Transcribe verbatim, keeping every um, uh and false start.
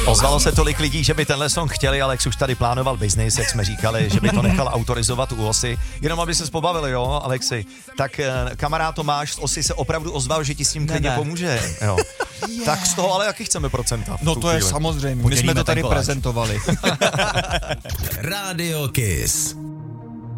Ozvalo se tolik lidí, že by tenhle song chtěli, Alex už tady plánoval biznis, jak jsme říkali, že by to nechal autorizovat u Osy. Jenom aby se pobavili, jo, Alexi. Tak kamarád Tomáš z Osy se opravdu ozval, že ti s tím klidně pomůže. Jo. Yeah. Tak z toho ale jaký chceme procenta? No to chvíli? Je samozřejmě, my jsme to tady prezentovali. Radio Kiss.